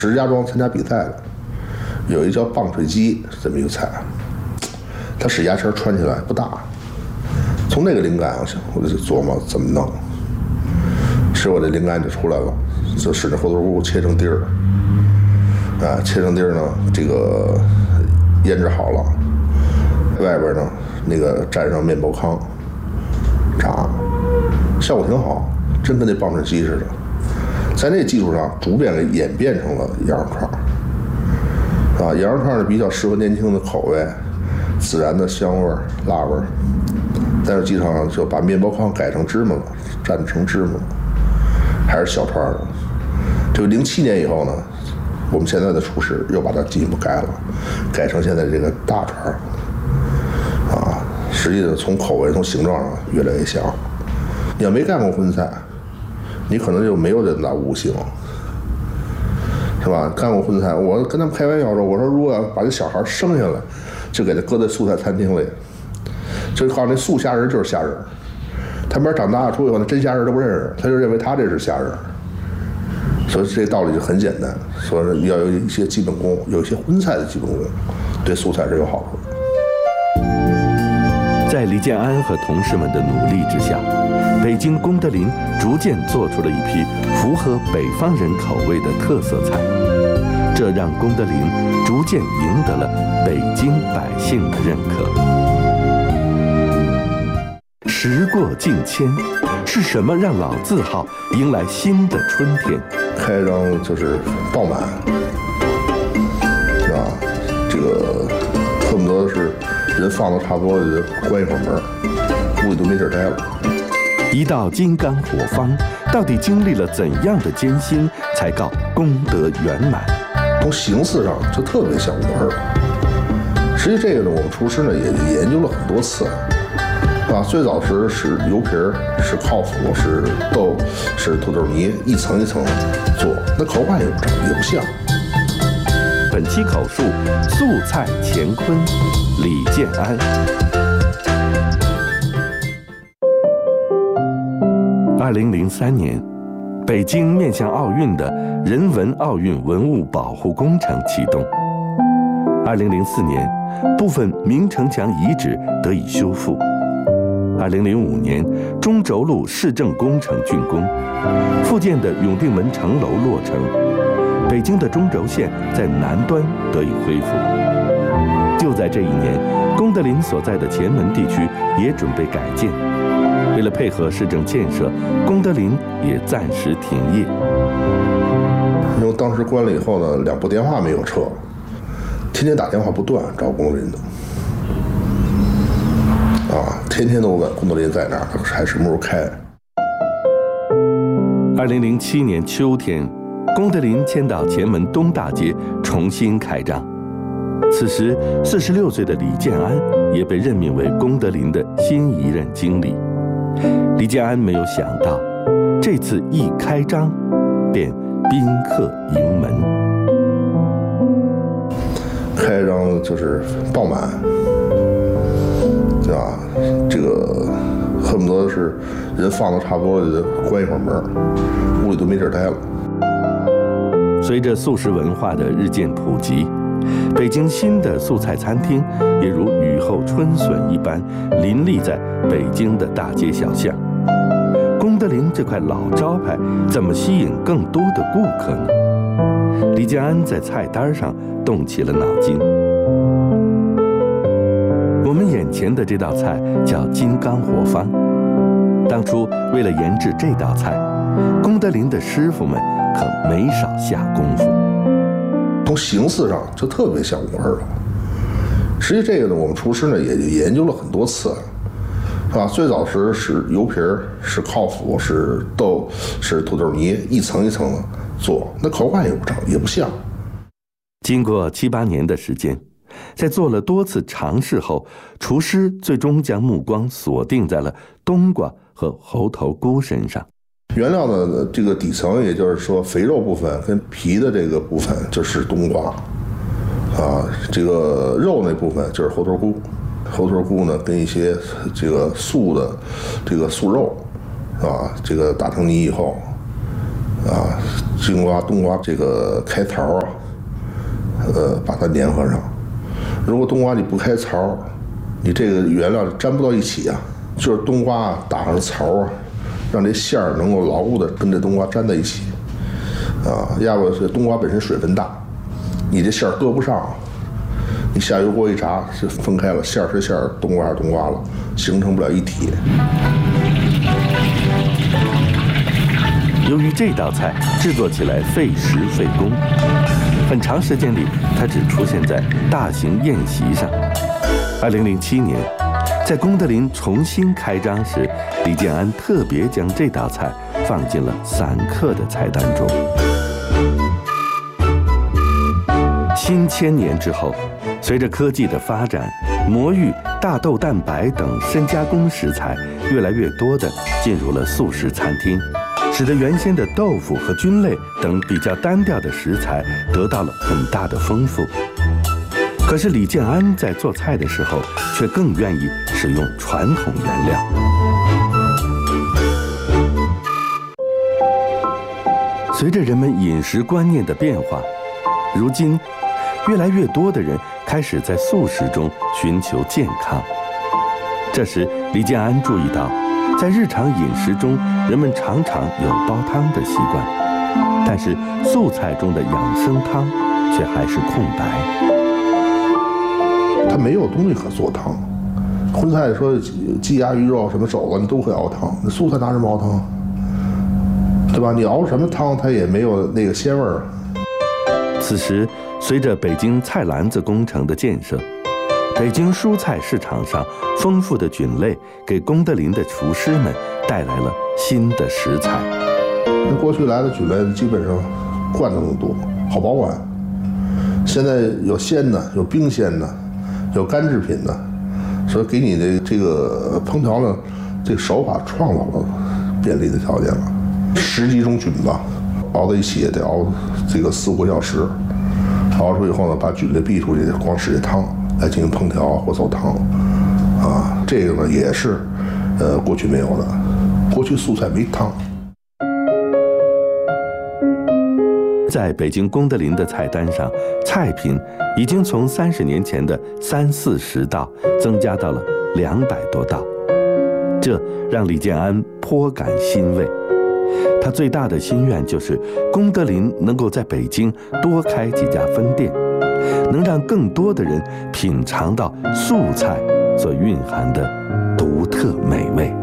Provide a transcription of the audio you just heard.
石家庄参加比赛的，有一叫棒槌鸡这么一个菜，它使牙签穿起来不大。从那个灵感我就琢磨怎么弄，是我这灵感就出来了，就使这猴头菇切成丁儿，切成丁儿呢，这个腌制好了，外边呢那个蘸上面包糠炸，效果挺好，真跟那棒槌鸡似的。在那基础上，逐渐给演变成了羊肉串，羊肉串呢比较适合年轻的口味，自然的香味、辣味。在这基础上就把面包糠改成芝麻了，蘸成芝麻了，还是小串的。这个07年以后呢，我们现在的厨师又把它进一步改了，改成现在这个大串，实际上从口味、从形状上越来越像。你要没干过荤菜，你可能就没有这么大悟性，是吧？干过荤菜，我跟他们开玩笑说，我说如果要把这小孩生下来，就给他搁在素菜餐厅里，就告诉那素虾仁就是虾仁，他们长大出以后，那真虾仁都不认识，他就认为他这是虾仁。所以这道理就很简单，说要有一些基本功，有一些荤菜的基本功，对素菜是有好处的。 在李建安和同事们的努力之下，北京功德林逐渐做出了一批符合北方人口味的特色菜，这让功德林逐渐赢得了北京百姓的认可。时过境迁，是什么让老字号迎来新的春天？ 开张就是爆满，这个恨不得是人放的差不多了，就关一会儿门，屋里都没地儿待了。 一道金刚火方，到底经历了怎样的艰辛，才告功德圆满？ 从形似上就特别像五味。实际这个呢，我们厨师呢也研究了很多次。最早时是油皮儿，是靠脯，是豆，是土豆泥，一层一层做，那口感也不像。 本期口述：素菜乾坤，李建安。2003年，北京面向奥运的人文奥运文物保护工程启动。2004年，部分明城墙遗址得以修复。2005年，中轴路市政工程竣工，附建的永定门城楼落成，北京的中轴线在南端得以恢复。就在这一年，功德林所在的前门地区也准备改建，为了配合市政建设，功德林也暂时停业。 因为当时关了以后呢，2部电话没有撤，天天打电话不断找功德林的。天天都问功德林在哪儿，还什么时候开。 2007年秋天，功德林迁到前门东大街重新开张。此时，46岁的李建安也被任命为功德林的新一任经理。李建安没有想到，这次一开张，便宾客盈门。 开张就是爆满。这个恨不得是人放的差不多了，就关一会儿门，屋里都没地儿待了。 随着素食文化的日渐普及，北京新的素菜餐厅也如雨后春笋一般林立在北京的大街小巷。功德林这块老招牌怎么吸引更多的顾客呢？李建安在菜单上动起了脑筋。我们眼前的这道菜叫金刚火方。当初为了研制这道菜，功德林的师傅们可没少下功夫。 从形似上就特别像五味了。实际这个呢，我们厨师呢也研究了很多次，是吧？最早时是油皮儿，是靠脯，是豆，是土豆泥，一层一层的做，那口感也不像。 经过7、8年的时间，在做了多次尝试后，厨师最终将目光锁定在了冬瓜和猴头菇身上。 原料的这个底层，也就是说肥肉部分跟皮的这个部分就是冬瓜，这个肉那部分就是猴头菇。猴头菇呢跟一些这个素的这个素肉，这个打成泥以后， 西瓜、冬瓜这个开槽啊，把它粘合上。如果冬瓜你不开槽，你这个原料粘不到一起啊。就是冬瓜打上槽啊，让这馅儿能够牢固的跟这冬瓜粘在一起啊。要不是冬瓜本身水分大，你这馅儿搁不上。你下油锅一炸是分开了，馅儿是馅儿，冬瓜是冬瓜了，形成不了一体。 由于这道菜制作起来费时费工，很长时间里它只出现在大型宴席上。2007年，在功德林重新开张时，李建安特别将这道菜放进了散客的菜单中。新千年之后，随着科技的发展，魔芋、大豆蛋白等深加工食材越来越多地进入了素食餐厅，使得原先的豆腐和菌类等比较单调的食材得到了很大的丰富。可是李建安在做菜的时候，却更愿意使用传统原料。随着人们饮食观念的变化，如今越来越多的人开始在素食中寻求健康。这时，李建安注意到，在日常饮食中，人们常常有煲汤的习惯，但是素菜中的养生汤却还是空白。 它没有东西可做汤。荤菜说鸡鸭鱼肉什么肘子你都会熬汤，那素菜拿什么熬汤？对吧？你熬什么汤，它也没有那个鲜味儿。 此时，随着北京菜篮子工程的建设，北京蔬菜市场上丰富的菌类给功德林的厨师们带来了新的食材。 那过去来的菌类基本上罐头更多，好保管。现在有鲜的，有冰鲜的，有干制品的，所以给你的这个烹调呢，这个手法创造了便利的条件了。10几种菌吧，熬在一起也得熬这个4、5个小时。熬出以后呢，把菌类逼出去，光使这汤来进行烹调或走汤，啊，这个呢也是，过去没有的。过去素菜没汤。 在北京功德林的菜单上，菜品已经从30年前的30、40道增加到了200多道，这让李建安颇感欣慰。他最大的心愿就是功德林能够在北京多开几家分店，能让更多的人品尝到素菜所蕴含的独特美味。